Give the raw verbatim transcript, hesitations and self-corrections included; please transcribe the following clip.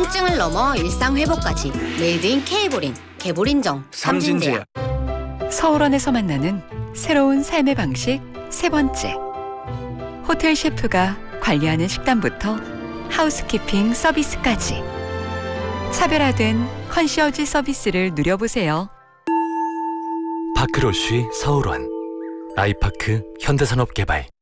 우울증을 넘어 일상 회복까지 메이드 인 K보린, 개보린정, 삼진제약. 서울원에서 만나는 새로운 삶의 방식 세 번째. 호텔 셰프가 관리하는 식단부터 하우스키핑 서비스까지 차별화된 컨시어지 서비스를 누려보세요. 파크로쉬 서울원, 아이파크 현대산업개발.